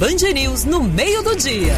Band News no meio do dia.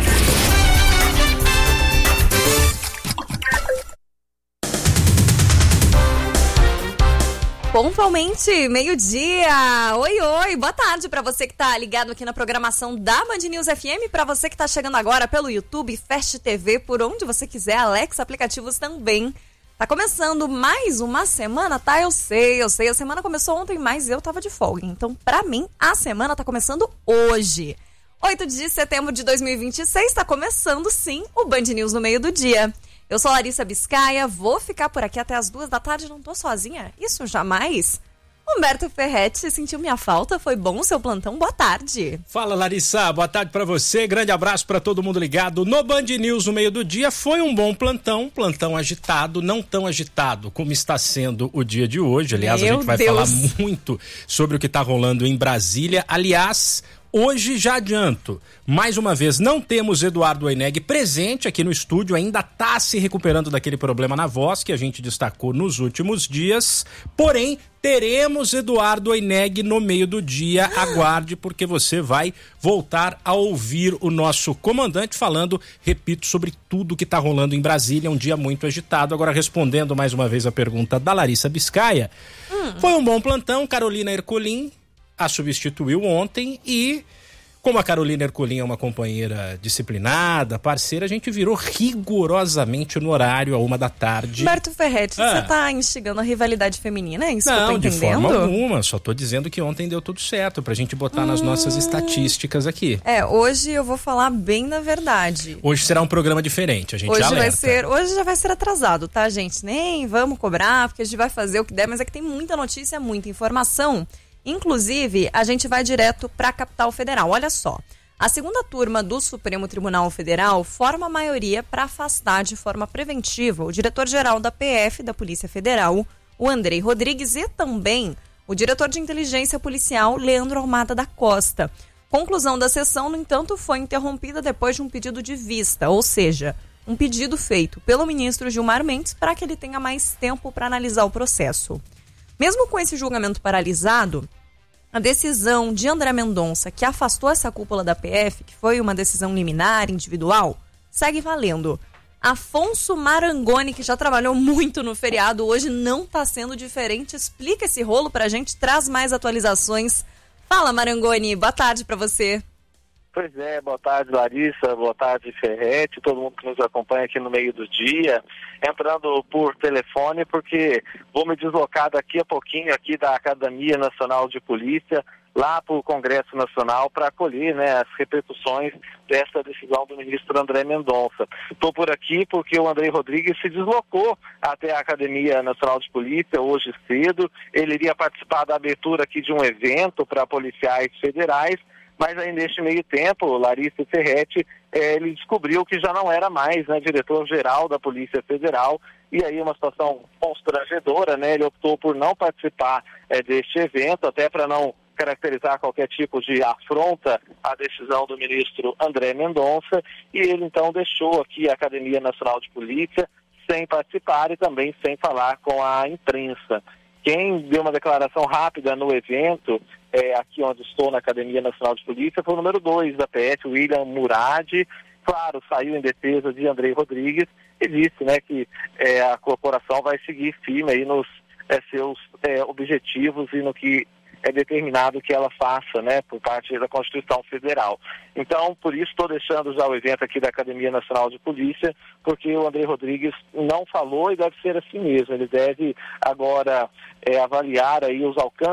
Pontualmente, meio-dia. Oi, boa tarde para você que tá ligado aqui na programação da Band News FM, para você que tá chegando agora pelo YouTube, Fast TV, por onde você quiser, Alexa, aplicativos também. Tá começando mais uma semana, tá? Eu sei, a semana começou ontem, mas eu tava de folga, então pra mim a semana tá começando hoje. 8 de setembro de 2026, tá começando sim o Band News no meio do dia. Eu sou Larissa Biscaia, vou ficar por aqui até as 2 da tarde, não tô sozinha, isso jamais. Humberto Ferretti, sentiu minha falta? Foi bom o seu plantão? Boa tarde. Fala, Larissa, boa tarde pra você, grande abraço pra todo mundo ligado no Band News no meio do dia. Foi um bom plantão agitado, não tão agitado como está sendo o dia de hoje. Aliás, a gente vai falar muito sobre o que tá rolando em Brasília. Aliás, hoje já adianto, mais uma vez, não temos Eduardo Oineg presente aqui no estúdio, ainda está se recuperando daquele problema na voz que a gente destacou nos últimos dias, porém, teremos Eduardo Oineg no meio do dia, aguarde, porque você vai voltar a ouvir o nosso comandante falando, repito, sobre tudo que está rolando em Brasília, um dia muito agitado. Agora, respondendo mais uma vez a pergunta da Larissa Biscaia, foi um bom plantão, Carolina Ercolim a substituiu ontem e, como a Carolina Ercolim é uma companheira disciplinada, parceira, a gente virou rigorosamente no horário, a 1 da tarde. Humberto Ferretti, você tá instigando a rivalidade feminina, é isso que eu tô entendendo? Não, de forma alguma, só tô dizendo que ontem deu tudo certo, pra gente botar nas nossas estatísticas aqui. Hoje eu vou falar bem na verdade. Hoje será um programa diferente, a gente alerta. Hoje já vai ser atrasado, tá, gente? Nem vamos cobrar, porque a gente vai fazer o que der, mas é que tem muita notícia, muita informação. Inclusive, a gente vai direto para a capital federal. Olha só, a segunda turma do Supremo Tribunal Federal forma a maioria para afastar de forma preventiva o diretor-geral da PF, da Polícia Federal, o Andrei Rodrigues, e também o diretor de inteligência policial, Leandro Almada da Costa. Conclusão da sessão, no entanto, foi interrompida depois de um pedido de vista, ou seja, um pedido feito pelo ministro Gilmar Mendes para que ele tenha mais tempo para analisar o processo. Mesmo com esse julgamento paralisado, a decisão de André Mendonça, que afastou essa cúpula da PF, que foi uma decisão liminar, individual, segue valendo. Afonso Marangoni, que já trabalhou muito no feriado, hoje não está sendo diferente. Explica esse rolo pra gente, traz mais atualizações. Fala, Marangoni, boa tarde pra você. Pois é, boa tarde, Larissa, boa tarde, Ferretti, todo mundo que nos acompanha aqui no meio do dia, entrando por telefone, porque vou me deslocar daqui a pouquinho aqui da Academia Nacional de Polícia, lá para o Congresso Nacional, para acolher, né, as repercussões dessa decisão do ministro André Mendonça. Estou por aqui porque o Andrei Rodrigues se deslocou até a Academia Nacional de Polícia hoje cedo. Ele iria participar da abertura aqui de um evento para policiais federais, mas aí neste meio tempo, Larissa Ferretti, ele descobriu que já não era mais, né, diretor-geral da Polícia Federal, e aí uma situação constrangedora, né, ele optou por não participar deste evento, até para não caracterizar qualquer tipo de afronta à decisão do ministro André Mendonça, e ele então deixou aqui a Academia Nacional de Polícia sem participar e também sem falar com a imprensa. Quem deu uma declaração rápida no evento, aqui onde estou na Academia Nacional de Polícia, foi o número 2 da PF, William Murad. Claro, saiu em defesa de Andrei Rodrigues e disse, né, que a corporação vai seguir firme aí nos seus objetivos e no que é determinado que ela faça, né, por parte da Constituição Federal. Então, por isso estou deixando já o evento aqui da Academia Nacional de Polícia, porque o Andrei Rodrigues não falou e deve ser assim mesmo. Ele deve agora avaliar aí os alcances